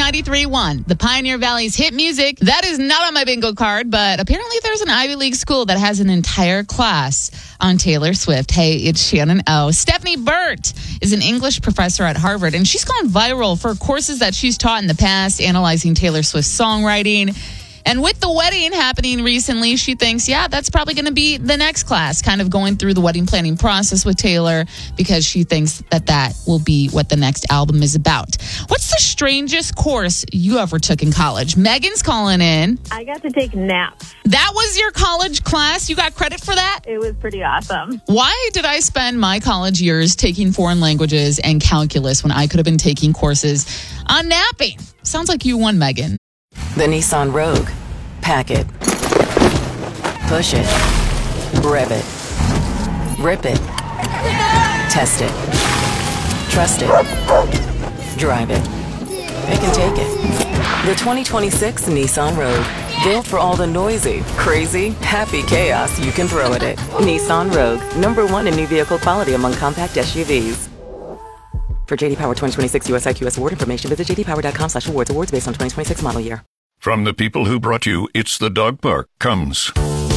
93.1, the Pioneer Valley's hit music. That is not on my bingo card, but apparently there's an Ivy League school that has an entire class on Taylor Swift. Hey, it's Shannon O. Stephanie Burt is an English professor at Harvard, and she's gone viral for courses that she's taught in the past, analyzing Taylor Swift's songwriting. And with the wedding happening recently, she thinks, that's probably going to be the next class, kind of going through the wedding planning process with Taylor, because she thinks that will be what the next album is about. What's the strangest course you ever took in college? Megan's calling in. I got to take naps. That was your college class? You got credit for that? It was pretty awesome. Why did I spend my college years taking foreign languages and calculus when I could have been taking courses on napping? Sounds like you won, Megan. The Nissan Rogue. Pack it. Push it. Rev it. Rip it. Test it. Trust it. Drive it. It can take it. The 2026 Nissan Rogue. Built for all the noisy, crazy, happy chaos you can throw at it. Nissan Rogue. #1 in new vehicle quality among compact SUVs. For JD Power 2026 US IQS award information, visit jdpower.com/awards. Awards based on 2026 model year. From the people who brought you It's the Dog Park comes